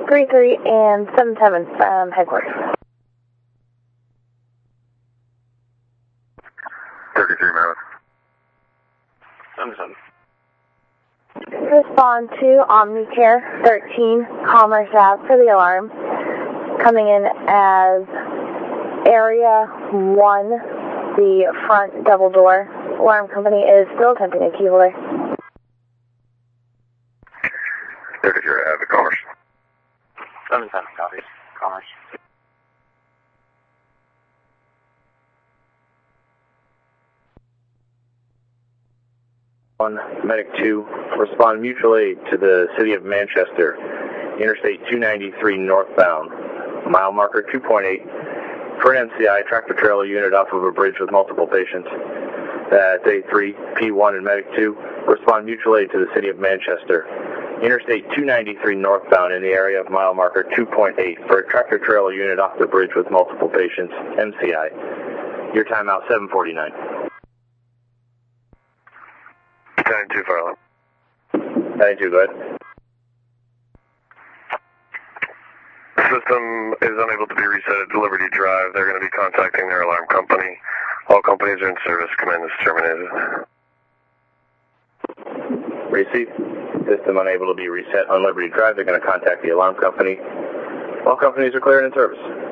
33 and 77 from headquarters. 33, Maryland. 77. Respond to Omnicare 13, Commerce Ave for the alarm. Coming in as Area 1, the front double door. Alarm company is still attempting a key holder. 33, Ave, Commerce. 77, copies. Commerce. Medic 2, respond mutual aid to the City of Manchester, Interstate 293 northbound, mile marker 2.8, for an MCI tractor trailer unit off of a bridge with multiple patients. That's A3, P1 and Medic 2, respond mutual aid to the City of Manchester, Interstate 293 northbound in the area of mile marker 2.8 for a tractor trailer unit off the bridge with multiple patients, MCI. Your timeout 7:49. 92, Farland. 92, go ahead. The system is unable to be reset at Liberty Drive. They're going to be contacting their alarm company. All companies are in service. Command is terminated. Receive. System unable to be reset on Liberty Drive. They're going to contact the alarm company. All companies are cleared in service.